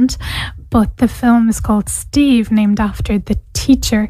Ireland, but the film is called Steve, named after the teacher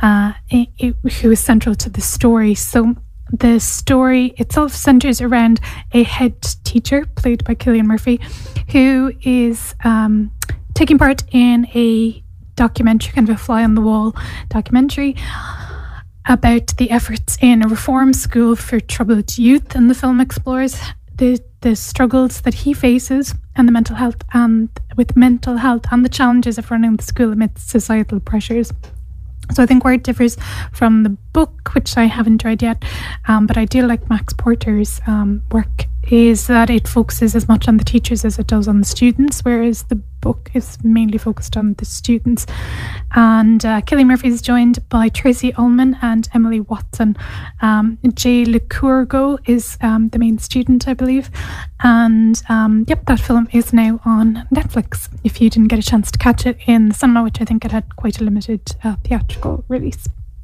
who is central to the story. So the story itself centres around a head teacher, played by Cillian Murphy, who is taking part in a documentary, kind of a fly-on-the-wall documentary, about the efforts in a reform school for troubled youth. And the film explores the struggles that he faces and the mental health and the challenges of running the school amidst societal pressures. So I think where it differs from the book, which I haven't read yet, but I do like Max Porter's work, is that it focuses as much on the teachers as it does on the students, whereas the book is mainly focused on the students. And Cillian Murphy is joined by Tracy Ullman and Emily Watson. Jay Licurgo is the main student, I believe. And that film is now on Netflix, if you didn't get a chance to catch it in the cinema, which I think it had quite a limited theatrical release.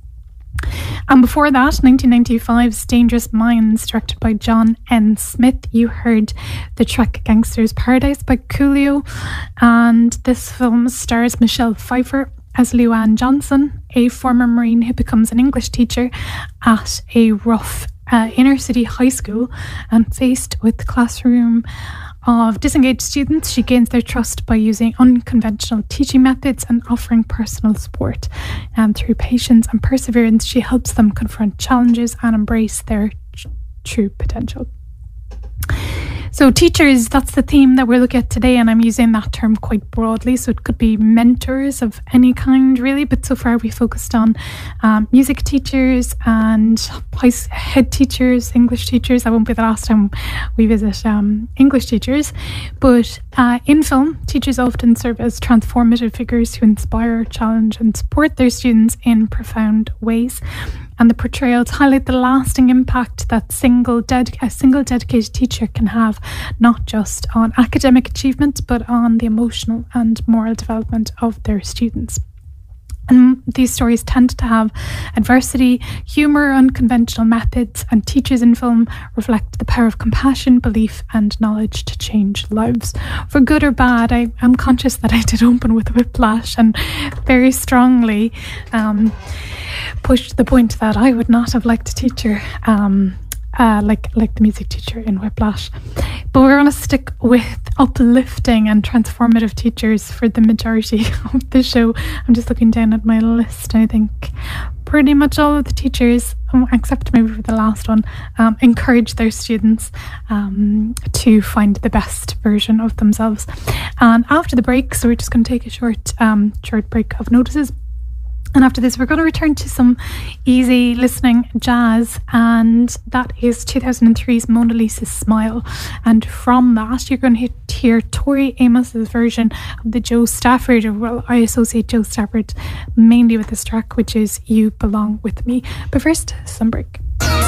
And before that, 1995's Dangerous Minds, directed by John N. Smith. You heard the track Gangster's Paradise by Coolio. And this film stars Michelle Pfeiffer as Luann Johnson, a former Marine who becomes an English teacher at a rough inner city high school. And faced with the classroom of disengaged students, she gains their trust by using unconventional teaching methods and offering personal support. And through patience and perseverance, she helps them confront challenges and embrace their true potential. So teachers, that's the theme that we're looking at today, and I'm using that term quite broadly, so it could be mentors of any kind really, but so far we focused on music teachers and head teachers, English teachers. That won't be the last time we visit English teachers, but in film, teachers often serve as transformative figures who inspire, challenge and support their students in profound ways. And the portrayals highlight the lasting impact that a single dedicated teacher can have, not just on academic achievement, but on the emotional and moral development of their students. And these stories tend to have adversity, humour, unconventional methods, and teachers in film reflect the power of compassion, belief and knowledge to change lives. For good or bad, I am conscious that I did open with Whiplash and very strongly pushed the point that I would not have liked a teacher like the music teacher in Whiplash. But we're going to stick with uplifting and transformative teachers for the majority of the show. I'm just looking down at my list. I think pretty much all of the teachers, except maybe for the last one, encourage their students to find the best version of themselves. And after the break, so we're just going to take a short break of notices. And after this, we're going to return to some easy listening jazz, and that is 2003's Mona Lisa's Smile. And from that, you're going to hear Tori Amos's version of the Joe Stafford, well, I associate Joe Stafford mainly with this track, which is You Belong With Me. But first, some break.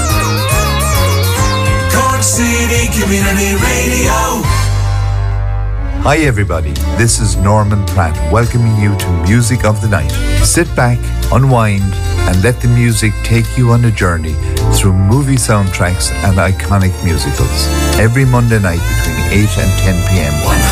Cork City Community Radio. Hi everybody, this is Norman Pratt welcoming you to Music of the Night. Sit back, unwind and let the music take you on a journey through movie soundtracks and iconic musicals. Every Monday night between 8 and 10 p.m.